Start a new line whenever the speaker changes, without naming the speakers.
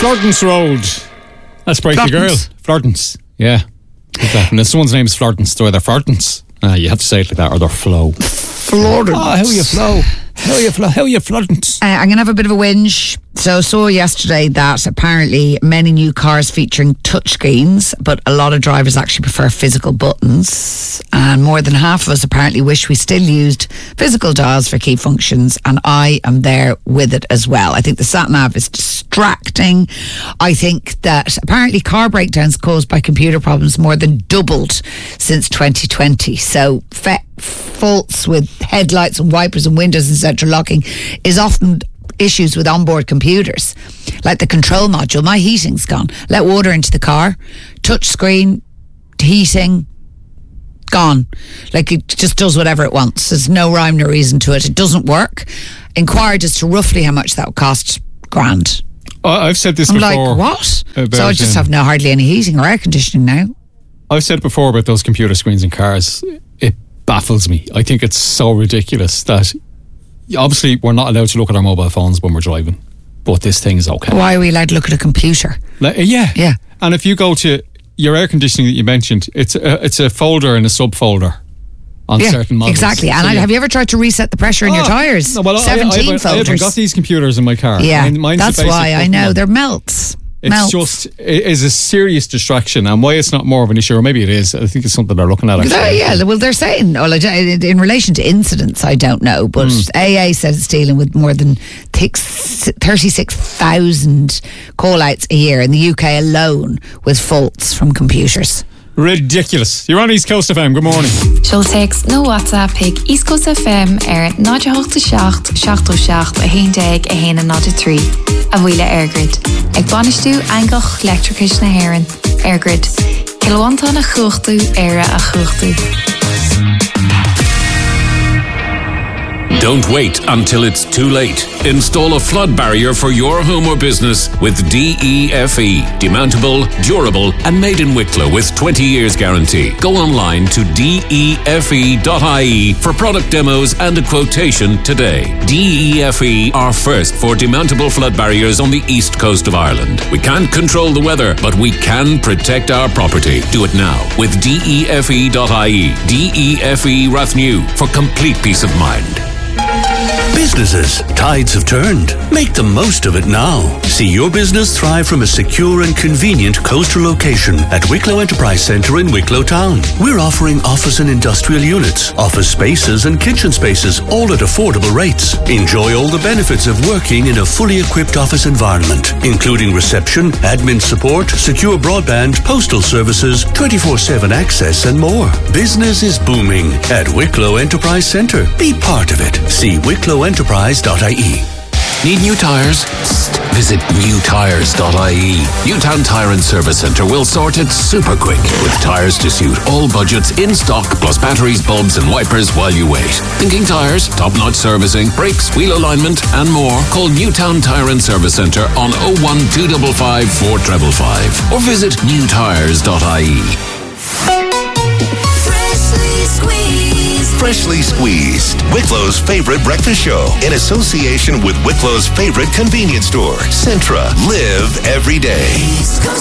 Florence Road. That's Breaky Girl. Florence. Yeah. Exactly. And if someone's name is Florence, they're either Florence. You have to say it like that, or they're Flo.
Florence.
Oh, how you Flo? How you Florence?
I'm going to have a bit of a whinge. So I saw yesterday that apparently many new cars featuring touchscreens, but a lot of drivers actually prefer physical buttons. And more than half of us apparently wish we still used physical dials for key functions. And I am there with it as well. I think the sat-nav is distracting. I think that apparently car breakdowns caused by computer problems more than doubled since 2020. So faults with headlights and wipers and windows and central locking is often issues with onboard computers, like the control module. My heating's gone. Let water into the car, touch screen, heating, gone. Like it just does whatever it wants. There's no rhyme nor reason to it. It doesn't work. Inquired as to roughly how much that would cost. £1,000.
I've said this
I'm
before.
like, what? So I just have hardly any heating or air conditioning now.
I've said before about those computer screens in cars. It baffles me. I think it's so ridiculous that obviously we're not allowed to look at our mobile phones when we're driving, but this thing is okay.
Why are we allowed to look at a computer?
Yeah. And if you go to your air conditioning that you mentioned, it's a folder and a subfolder on certain models.
Exactly. And have you ever tried to reset the pressure in your tyres?
No, well,
17 folders.
I haven't got these computers in my car.
Yeah,
mine's
that's why I know. They're melts.
It is a serious distraction, and why it's not more of an issue, or maybe it is. I think it's something they're looking at. Actually.
Well, they're saying, in relation to incidents, I don't know, but AA says it's dealing with more than 36,000 call-outs a year in the UK alone with faults from computers.
Ridiculous. You're on East Coast FM. Good morning.
She'll text no WhatsApp pick East Coast FM 987 7 a 1 a bhuile Airgrid. Ag banistú angach electricus na Héireann. Airgrid. Kilowanta na chuchtú éire a chuchtú.
Don't wait until it's too late. Install a flood barrier for your home or business with DEFE. Demountable, durable, and made in Wicklow with 20 years guarantee. Go online to DEFE.ie for product demos and a quotation today. DEFE are first for demountable flood barriers on the east coast of Ireland. We can't control the weather, but we can protect our property. Do it now with DEFE.ie. DEFE Rathnew for complete peace of mind.
Businesses, tides have turned. Make the most of it now. See your business thrive from a secure and convenient coastal location at Wicklow Enterprise Centre in Wicklow Town. We're offering office and industrial units, office spaces and kitchen spaces, all at affordable rates. Enjoy all the benefits of working in a fully equipped office environment, including reception, admin support, secure broadband, postal services, 24/7 access and more. Business is booming at Wicklow Enterprise Centre. Be part of it. See wicklowenterprise.ie.
Need new tyres? Visit newtyres.ie. Newtown Tyre and Service Centre will sort it super quick with tyres to suit all budgets in stock, plus batteries, bulbs and wipers while you wait. Thinking tyres, top-notch servicing, brakes, wheel alignment and more? Call Newtown Tyre and Service Centre on 01255 4555 or visit newtyres.ie.
Freshly Squeezed, Wicklow's favorite breakfast show, in association with Wicklow's favorite convenience store, Centra. Live every day.